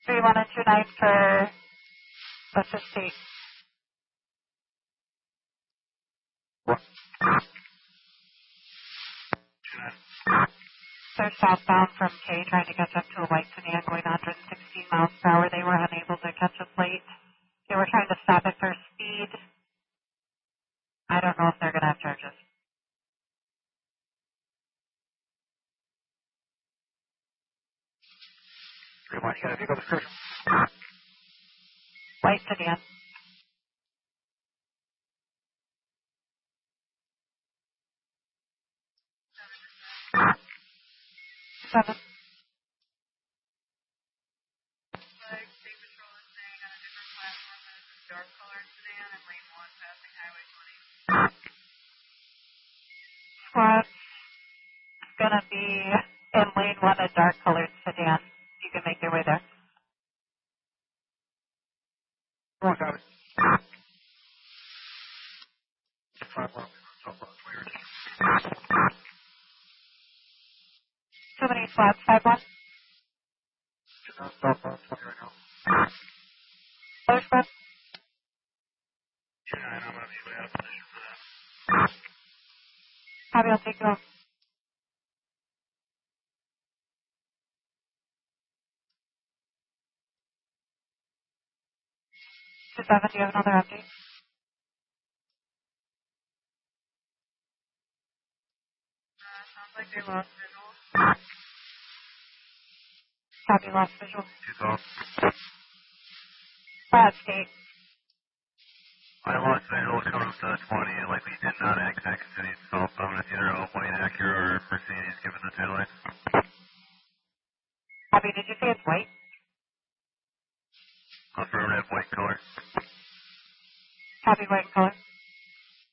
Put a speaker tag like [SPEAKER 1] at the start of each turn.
[SPEAKER 1] 3129 for, let's just see.
[SPEAKER 2] What?
[SPEAKER 1] They're southbound from K trying to catch up to a white sedan going 116 miles per hour. They were unable to catch a plate. They were trying to stop at their speed. I don't know if they're going to have charges.
[SPEAKER 2] Rewind, you got a vehicle description.
[SPEAKER 1] White sedan. Seven. Squad's going to be in lane 1, a dark colored sedan. You can make your way there.
[SPEAKER 2] Come on, got it. 5 miles. So weird.
[SPEAKER 1] Too many squads, 5-1.
[SPEAKER 2] Southbound 20 right now.
[SPEAKER 1] Other squad.
[SPEAKER 2] Yeah, I'm going to be out of position for that.
[SPEAKER 1] Copy, I'll take you off. To 7, do you have another update? Sounds like they lost visual. Copy, lost visual.
[SPEAKER 2] 2000.
[SPEAKER 1] State.
[SPEAKER 2] I lost visual coming up to 20 and likely did not exit city southbound with either a white Acura or Mercedes given the tail lights.
[SPEAKER 1] Copy, did you say it's white?
[SPEAKER 2] Affirmative, white color.
[SPEAKER 1] Copy, white color.